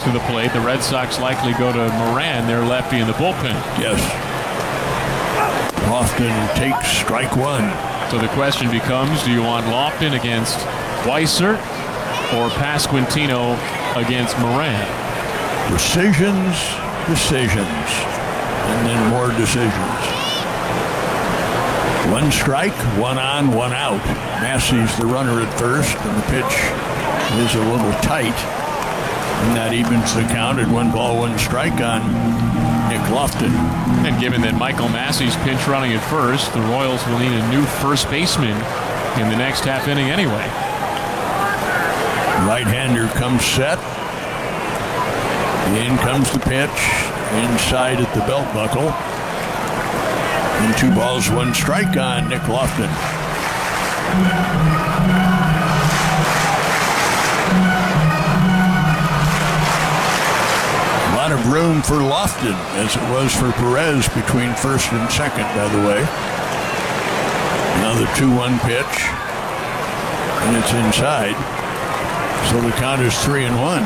to the plate. The Red Sox likely go to Moran, their lefty in the bullpen. Yes. Lofton takes strike one. So the question becomes, do you want Lofton against Weissert or Pasquantino against Moran? Decisions, and then more decisions. One strike, one on, one out. Massey's the runner at first, and the pitch is a little tight. And that evens the count at 1-1 strike on Nick Lofton. And given that Michael Massey's pinch running at first, the Royals will need a new first baseman in the next half inning anyway. Right-hander comes set. In comes the pitch. Inside at the belt buckle. And 2-1 strike on Nick Lofton. A lot of room for Lofton, as it was for Perez between first and second, by the way. Another 2-1 pitch. And it's inside. So the count is 3-1.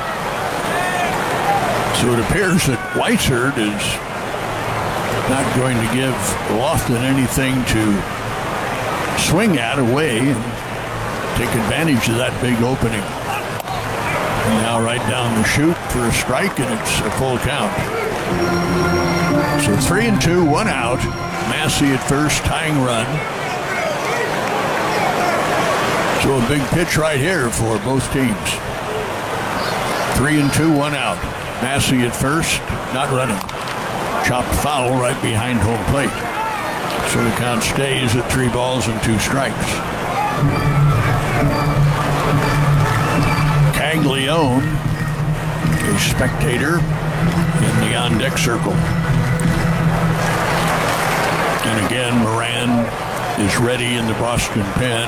So it appears that Weissert is not going to give Lofton anything to swing at away and take advantage of that big opening. And now right down the chute for a strike, and it's a full count. So 3-2, one out. Massey at first, tying run. So a big pitch right here for both teams. 3-2, one out. Massey at first, not running. Chopped foul right behind home plate. So the count stays at 3-2 strikes. Caglione, a spectator in the on-deck circle. And again, Moran is ready in the Boston pen.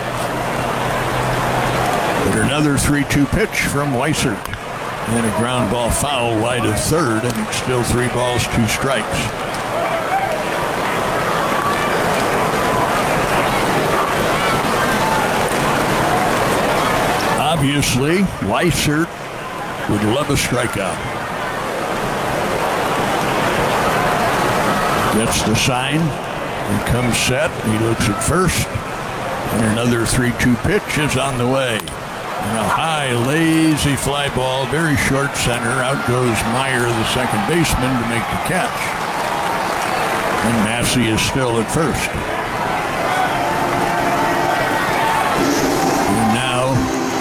But another 3-2 pitch from Weissert. And a ground ball foul wide of third, and it's still 3-2 strikes. Obviously, Weissert would love a strikeout. Gets the sign and comes set. He looks at first, and another 3-2 pitch is on the way. And a high, lazy fly ball, very short center. Out goes Meyer, the second baseman, to make the catch. And Massey is still at first. And now,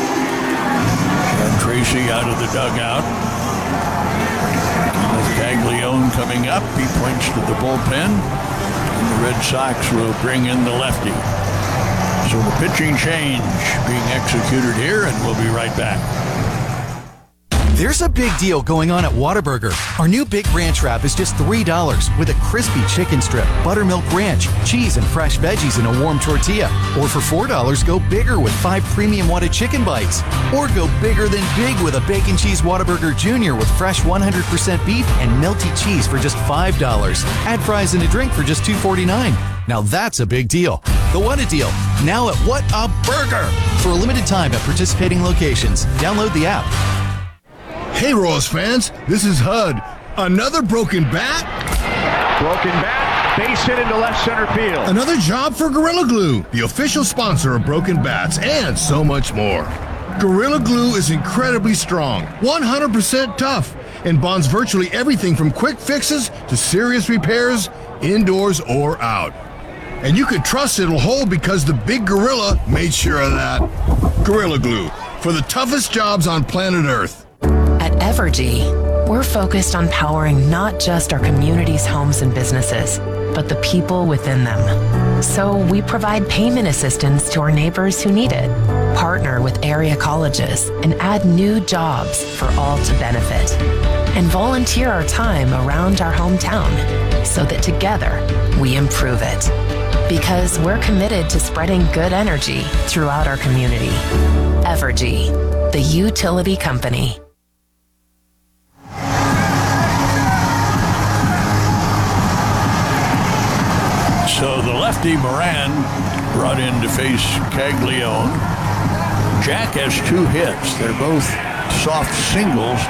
Tracy out of the dugout. And with Caglione coming up, he points to the bullpen. And the Red Sox will bring in the lefty. So the pitching change being executed here, and we'll be right back. There's a big deal going on at Whataburger. Our new Big Ranch Wrap is just $3 with a crispy chicken strip, buttermilk ranch, cheese, and fresh veggies in a warm tortilla. Or for $4, go bigger with 5 premium Whata chicken bites. Or go bigger than big with a Bacon Cheese Whataburger Jr. with fresh 100% beef and melty cheese for just $5. Add fries and a drink for just $2.49. Now that's a big deal. The Whata Deal, now at What a Burger! For a limited time at participating locations. Download the app. Hey Royals fans, this is HUD. Another broken bat? Broken bat, base hit into left center field. Another job for Gorilla Glue, the official sponsor of broken bats, and so much more. Gorilla Glue is incredibly strong, 100% tough, and bonds virtually everything from quick fixes to serious repairs, indoors or out. And you can trust it'll hold because the big gorilla made sure of that. Gorilla Glue, for the toughest jobs on planet Earth. At Evergy, we're focused on powering not just our community's homes and businesses, but the people within them. So we provide payment assistance to our neighbors who need it, partner with area colleges, and add new jobs for all to benefit. And volunteer our time around our hometown so that together we improve it. Because we're committed to spreading good energy throughout our community. Evergy, the utility company. So the lefty Moran brought in to face Caglione. Jack has 2 hits. They're both soft singles.